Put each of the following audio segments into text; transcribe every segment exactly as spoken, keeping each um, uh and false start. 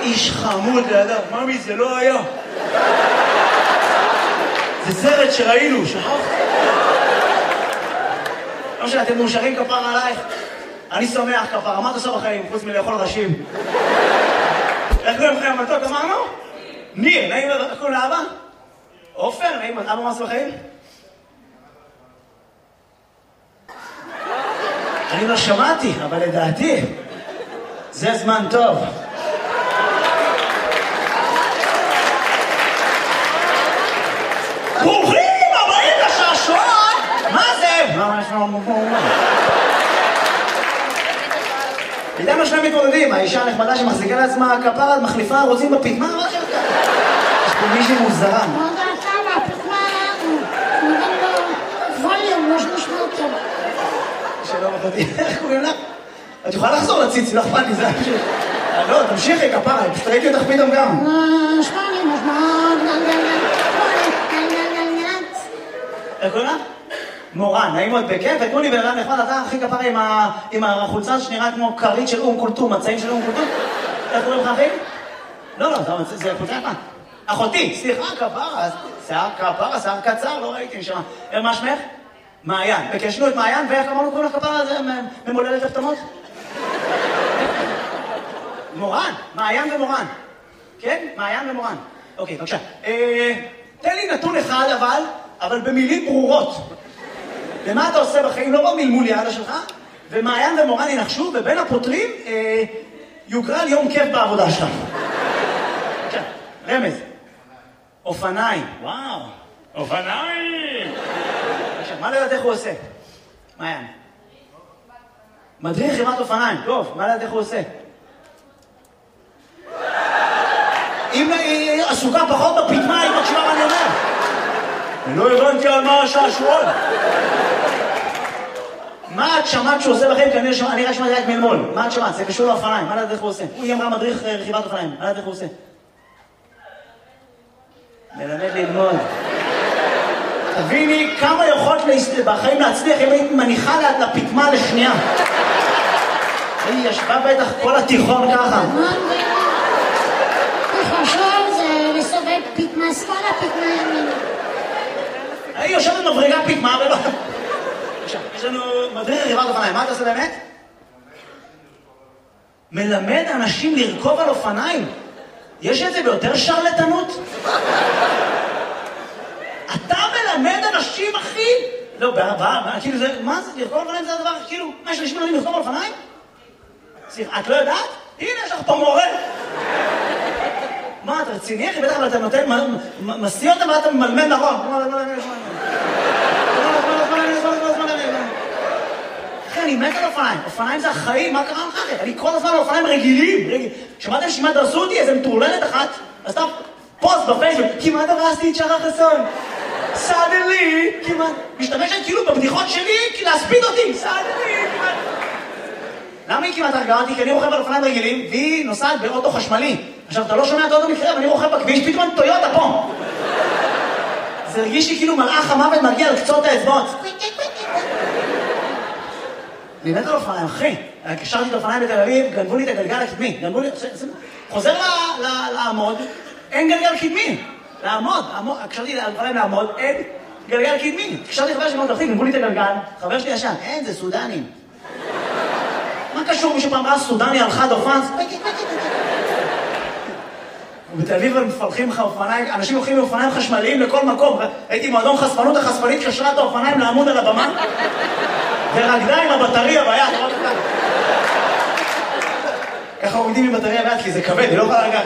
איש חמוד לידיו. ממי, זה לא היה. זה סרט שראינו, שכחת? לא משנה, אתם מאושרים כפר עלייך? אני שמח כפר, מה אתה עושה בחיים, חוץ מלאכול ראשים? איך קוראים לכם המתוק, אמרנו? ניר, נעים, איך קוראים לאבא? עופר, נעים, אבא מה עושה בחיים? אני לא שמעתי, אבל לדעתי, זה זמן טוב. ברוכים הבאים לשעשוע! מה זה? מה יש לנו פה? איתנו שני מתמודדים, האישה הנחמדה שמחזיקה לעצמה כפרה, מחליפה רוצים בפתמה, מה שלך? יש פה מישהי מוזרה. לא יודעת למה, הפתמה, אני גם לא ווליום, לא שנשמע אותו. שלום אחותי, איך קוראים לך? את יכולה לחזור לציצי, לא אכפת לי, זה היה שלי. לא, תמשיכי כפרה, פשוט ראיתי אותך פתאום גם. שמעני, משמע, איך קוראים לך? מורן, נעים מאוד בכיף, ותנו לי בן אדם נחמד, אתה הכי כפרה עם החולצה שנראה כמו כרית של אום כולתום, מצעים של אום כולתום. איך קוראים לך אחי? לא, לא, זה חולצה יפה. אחותי, סליחה, כפרה, שיער כפרה, שיער קצר, לא ראיתי משמה. מה שמך? מעיין. וקשנו את מעיין, ואיך אמרנו קוראים לך כפרה, זה ממולדת הפתמות? מורן, מעיין ומורן. כן? מעיין ומורן. אוקיי, בבקשה. תן לי נתון אחד אבל, אבל במילים ברורות. ומה אתה עושה בחיים? לא במלמול יעדה שלך, ומעיין ומורן ינחשו, ובין הפותרים יוקרא יום כיף בעבודה שלך. בבקשה, רמז. אופניים. וואו, אופניים! בבקשה, מה לדעת איך הוא עושה? מעיין. מדריך חברת אופניים. טוב, מה לדעת איך הוא עושה? אם היא עסוקה פחות בפתמה, היא מקשיבה מה אני אומר. אני לא הבנתי על מה השעשועון. מה את שמעת שהוא עושה לכם? כי אני רק שמעתי רק מלמול. מה את שמעת? זה קשור לאופניים. מה לדעת איך הוא עושה? היא אמרה מדריך רכיבת אופניים. מה לדעת איך הוא עושה? מלמד ללמוד. תביני כמה יכולת בחיים להצליח אם היית מניחה לפתמה לשנייה. היא ישבה בטח כל התיכון ככה. חושב זה לסובב פתמה שמאלה, פתמה ימינה. היא יושבת מבריגה פתמה ולא... עכשיו, יש לנו מדריך רכיבת אופניים. מה אתה עושה באמת? מלמד אנשים לרכוב על אופניים. יש את זה ביותר שרלטנות? אתה מלמד אנשים, אחי? לא, בעבר, כאילו זה... מה זה? לרכוב על אופניים זה הדבר, כאילו... מה, יש אנשים מלמדים לרכוב על אופניים? סליחה, את לא יודעת? הנה, יש לך פה מורה. מה, אתה רציני, אחי? בטח, אבל אתה נותן... מסיא אותם ואתה ממלמד נכון. אחי, אני מת על אופניים. אופניים זה החיים, מה קרה לך, אחי? אני כל הזמן על אופניים רגילים. שמעתם שכמעט דרסו אותי איזה מטורללת אחת? אז אתה פוסט בפייסבוק, כמעט דרסתי את שחר חסון. סאדלי, כמעט... משתמשת כאילו בבדיחות שלי, כי להספיד אותי. סאדלי, כמעט... למה היא כמעט הרגה אותי? כי אני רוכב על אופניים רגילים, והיא נוסעת באוטו חשמלי. עכשיו, אתה לא שומע את האוטו מקרה, ואני רוכב בכביש, פתאום טויוטה פה. זה הרגיש לי כאילו מלאך המוות מגיע על קצות האצבעות. אני מת על אופניים, אחי. קשרתי את אופניים בתל אביב, גנבו לי את הגלגל הקדמי. גנבו לי... חוזר לעמוד, אין גלגל קדמי. לעמוד, קשרתי את אופניים לעמוד, אין גלגל קדמי. קשרתי חבר שלי, אחי, גנבו לי את הגלגל, חבר שלי ישן, אין, זה סודנים. מה קשור מישהו פעם ראה סודני על חד אופן? ובתל אביב הם מפלחים לך אופניים, אנשים הולכים עם אופניים חשמליים לכל מקום. הייתי מועדון חשפנות, החשפנית קשרה את האופניים לעמוד על הבמה, ורקדה עם הבטריה ביד. ככה עומדים עם בטריה ביד, כי זה כבד, היא לא יכולה לגעת.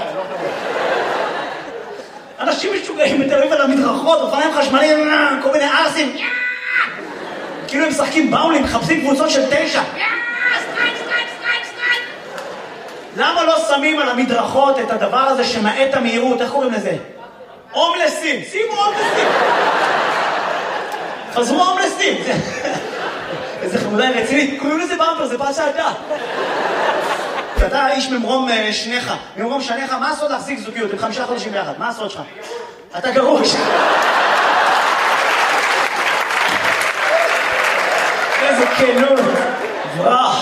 אנשים משוגעים בתל אביב על המדרכות, אופניים חשמליים, כל מיני ארסים. כאילו הם משחקים באולים, מחפשים קבוצות של תשע. למה לא שמים על המדרכות את הדבר הזה שמעט המהירות? איך קוראים לזה? הומלסים. שימו הומלסים. חזרו הומלסים. איזה חמודה רצינית. קוראים לזה במפר, זה פעם שעתה. אתה איש ממרום שניך. ממרום שניך, מה הסוד להחזיק זוגיות? עם חמישה חודשים ביחד. מה הסוד שלך? אתה גרוש. איזה כנות. וואו.